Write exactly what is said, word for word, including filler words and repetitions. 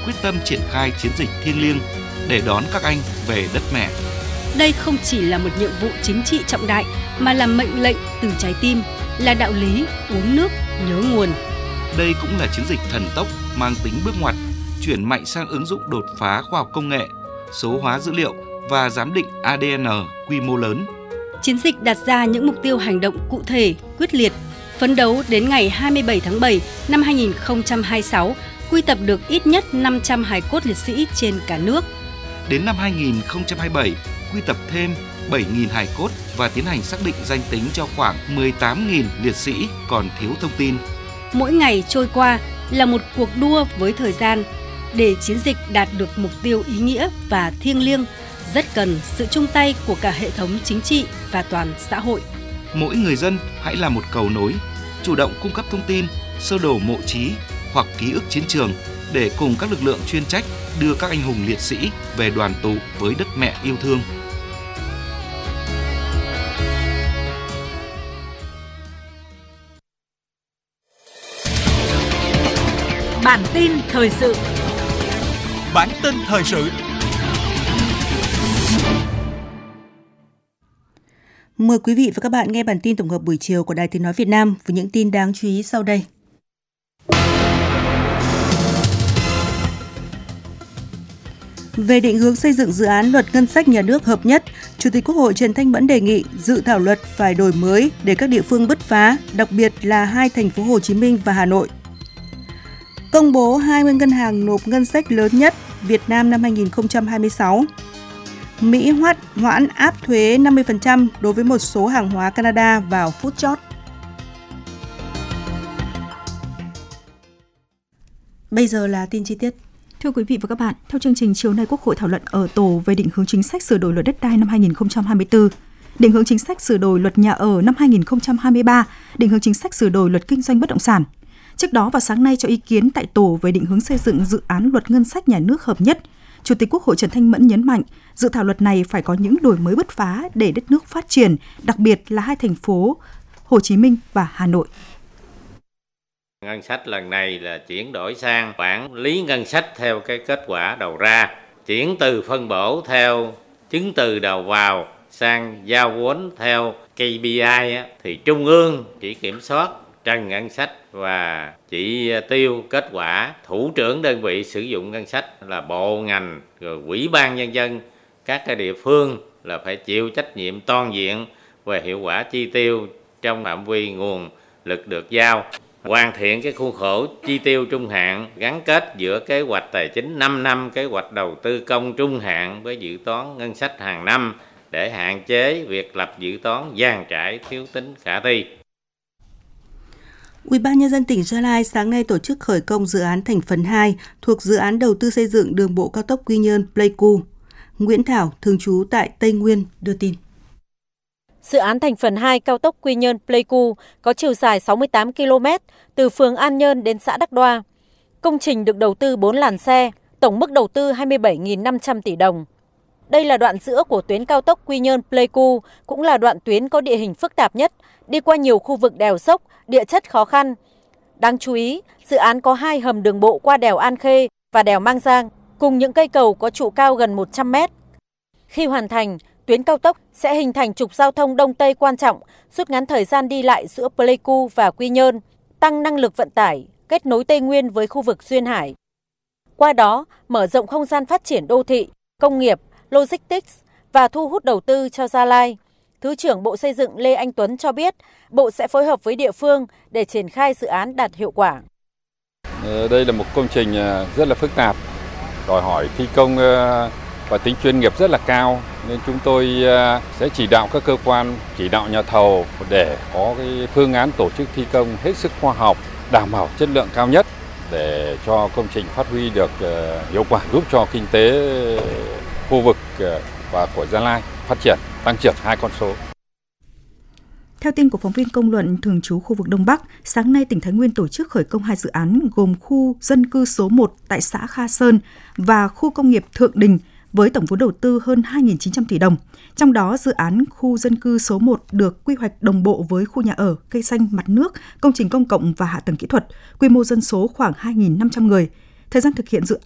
quyết tâm triển khai chiến dịch thiêng liêng để đón các anh về đất mẹ. Đây không chỉ là một nhiệm vụ chính trị trọng đại mà là mệnh lệnh từ trái tim, là đạo lý uống nước nhớ nguồn. Đây cũng là chiến dịch thần tốc mang tính bước ngoặt, chuyển mạnh sang ứng dụng đột phá khoa học công nghệ, số hóa dữ liệu và giám định a đê en quy mô lớn. Chiến dịch đặt ra những mục tiêu hành động cụ thể, quyết liệt, phấn đấu đến ngày hai mươi bảy tháng bảy năm hai nghìn không trăm hai mươi sáu, quy tập được ít nhất năm trăm hài cốt liệt sĩ trên cả nước. Đến năm hai nghìn không trăm hai mươi bảy, quy tập thêm bảy nghìn hài cốt và tiến hành xác định danh tính cho khoảng mười tám nghìn liệt sĩ còn thiếu thông tin. Mỗi ngày trôi qua là một cuộc đua với thời gian. Để chiến dịch đạt được mục tiêu ý nghĩa và thiêng liêng, rất cần sự chung tay của cả hệ thống chính trị và toàn xã hội. Mỗi người dân hãy là một cầu nối, chủ động cung cấp thông tin, sơ đồ mộ chí hoặc ký ức chiến trường để cùng các lực lượng chuyên trách đưa các anh hùng liệt sĩ về đoàn tụ với đất mẹ yêu thương. Bản tin thời sự. Bản tin thời sự. Mời quý vị và các bạn nghe bản tin tổng hợp buổi chiều của Đài Tiếng nói Việt Nam với những tin đáng chú ý sau đây. Về định hướng xây dựng dự án luật ngân sách nhà nước hợp nhất, Chủ tịch Quốc hội Trần Thanh Mẫn đề nghị dự thảo luật phải đổi mới để các địa phương bứt phá, đặc biệt là hai thành phố Hồ Chí Minh và Hà Nội. Công bố hai mươi ngân hàng nộp ngân sách lớn nhất Việt Nam năm hai nghìn không trăm hai mươi sáu. Mỹ hoãn hoãn áp thuế năm mươi phần trăm đối với một số hàng hóa Canada vào phút chót. Bây giờ là tin chi tiết. Thưa quý vị và các bạn, theo chương trình chiều nay Quốc hội thảo luận ở tổ về định hướng chính sách sửa đổi luật đất đai năm hai nghìn không trăm hai mươi tư, định hướng chính sách sửa đổi luật nhà ở năm hai nghìn không trăm hai mươi ba, định hướng chính sách sửa đổi luật kinh doanh bất động sản. Trước đó vào sáng nay cho ý kiến tại tổ về định hướng xây dựng dự án luật ngân sách nhà nước hợp nhất, Chủ tịch Quốc hội Trần Thanh Mẫn nhấn mạnh dự thảo luật này phải có những đổi mới bứt phá để đất nước phát triển, đặc biệt là hai thành phố Hồ Chí Minh và Hà Nội. Ngân sách lần này là chuyển đổi sang quản lý ngân sách theo cái kết quả đầu ra, chuyển từ phân bổ theo chứng từ đầu vào sang giao vốn theo K P I á, thì trung ương chỉ kiểm soát trần ngân sách và chỉ tiêu kết quả. Thủ trưởng đơn vị sử dụng ngân sách là bộ ngành rồi ủy ban nhân dân các cái địa phương là phải chịu trách nhiệm toàn diện về hiệu quả chi tiêu trong phạm vi nguồn lực được giao. Hoàn thiện cái khuôn khổ chi tiêu trung hạn gắn kết giữa kế hoạch tài chính năm năm, kế hoạch đầu tư công trung hạn với dự toán ngân sách hàng năm để hạn chế việc lập dự toán dàn trải thiếu tính khả thi. Ủy ban nhân dân tỉnh Gia Lai sáng nay tổ chức khởi công dự án thành phần hai thuộc dự án đầu tư xây dựng đường bộ cao tốc Quy Nhơn - Pleiku. Nguyễn Thảo, thường trú tại Tây Nguyên, đưa tin. Dự án thành phần hai cao tốc Quy Nhơn - Pleiku có chiều dài sáu mươi tám ki lô mét từ phường An Nhơn đến xã Đắc Đoa. Công trình được đầu tư bốn làn xe, tổng mức đầu tư hai mươi bảy nghìn năm trăm tỷ đồng. Đây là đoạn giữa của tuyến cao tốc Quy Nhơn - Pleiku, cũng là đoạn tuyến có địa hình phức tạp nhất, đi qua nhiều khu vực đèo dốc, địa chất khó khăn. Đáng chú ý, dự án có hai hầm đường bộ qua đèo An Khê và đèo Mang Giang, cùng những cây cầu có trụ cao gần một trăm mét. Khi hoàn thành, tuyến cao tốc sẽ hình thành trục giao thông Đông Tây quan trọng, rút ngắn thời gian đi lại giữa Pleiku và Quy Nhơn, tăng năng lực vận tải, kết nối Tây Nguyên với khu vực duyên hải. Qua đó, mở rộng không gian phát triển đô thị, công nghiệp, logistics và thu hút đầu tư cho Gia Lai. Thứ trưởng Bộ Xây dựng Lê Anh Tuấn cho biết, Bộ sẽ phối hợp với địa phương để triển khai dự án đạt hiệu quả. Đây là một công trình rất là phức tạp, đòi hỏi thi công và tính chuyên nghiệp rất là cao, nên chúng tôi sẽ chỉ đạo các cơ quan, chỉ đạo nhà thầu để có cái phương án tổ chức thi công hết sức khoa học, đảm bảo chất lượng cao nhất để cho công trình phát huy được hiệu quả, giúp cho kinh tế khu vực và của Gia Lai phát triển, tăng trưởng hai con số. Theo tin của phóng viên Công luận thường trú khu vực Đông Bắc, sáng nay tỉnh Thái Nguyên tổ chức khởi công hai dự án gồm khu dân cư số một tại xã Kha Sơn và khu công nghiệp Thượng Đình với tổng vốn đầu tư hơn hai nghìn chín trăm tỷ đồng. Trong đó, dự án khu dân cư số một được quy hoạch đồng bộ với khu nhà ở, cây xanh, mặt nước, công trình công cộng và hạ tầng kỹ thuật, quy mô dân số khoảng hai nghìn năm trăm người. Thời gian thực hiện dự án